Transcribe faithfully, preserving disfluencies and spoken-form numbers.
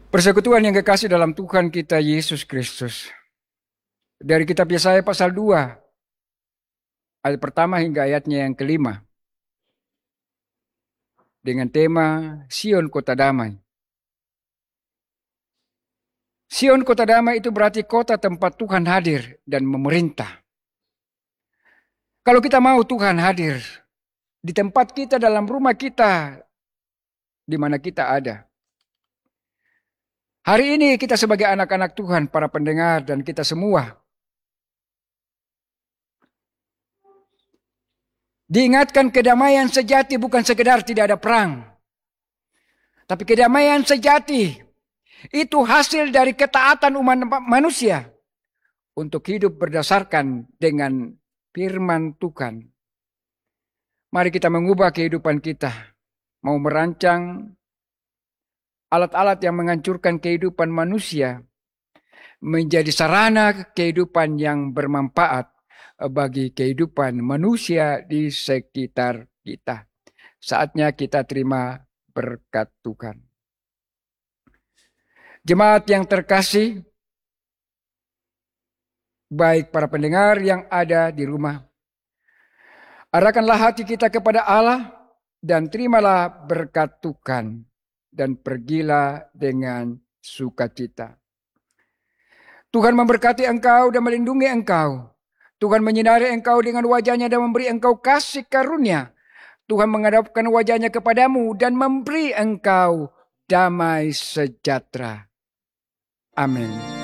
Persekutuan yang kekasih dalam Tuhan kita Yesus Kristus. Dari kitab Yesaya pasal dua, ayat pertama hingga ayatnya yang kelima. Dengan tema Sion Kota Damai. Sion Kota Damai itu berarti kota tempat Tuhan hadir dan memerintah. Kalau kita mau Tuhan hadir di tempat kita, dalam rumah kita, di mana kita ada. Hari ini kita sebagai anak-anak Tuhan, para pendengar dan kita semua, diingatkan kedamaian sejati bukan sekedar tidak ada perang. Tapi kedamaian sejati itu hasil dari ketaatan umat manusia untuk hidup berdasarkan dengan firman Tuhan. Mari kita mengubah kehidupan kita. Mau merancang alat-alat yang menghancurkan kehidupan manusia menjadi sarana kehidupan yang bermanfaat bagi kehidupan manusia di sekitar kita. Saatnya kita terima berkat Tuhan. Jemaat yang terkasih, baik para pendengar yang ada di rumah, arahkanlah hati kita kepada Allah dan terimalah berkat Tuhan dan pergilah dengan sukacita. Tuhan memberkati engkau dan melindungi engkau. Tuhan menyinari engkau dengan wajahnya dan memberi engkau kasih karunia. Tuhan menghadapkan wajahnya kepadamu dan memberi engkau damai sejahtera. Amin.